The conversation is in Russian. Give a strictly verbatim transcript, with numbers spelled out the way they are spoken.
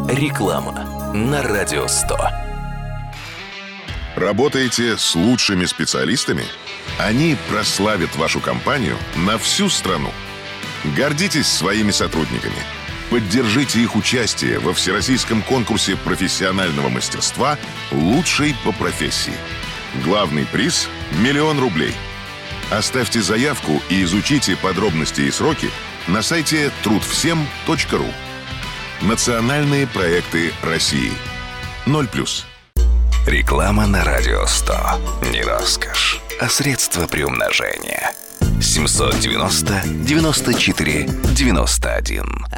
Реклама на Радио сто. Работаете с лучшими специалистами? Они прославят вашу компанию на всю страну. Гордитесь своими сотрудниками. Поддержите их участие во всероссийском конкурсе профессионального мастерства «Лучший по профессии». Главный приз – миллион рублей. Оставьте заявку и изучите подробности и сроки на сайте труд всем точка ру. Национальные проекты России. ноль плюс. Реклама на Радио сто. Не роскошь, а средство приумножения. семьсот девяносто девяносто четыре девяносто один.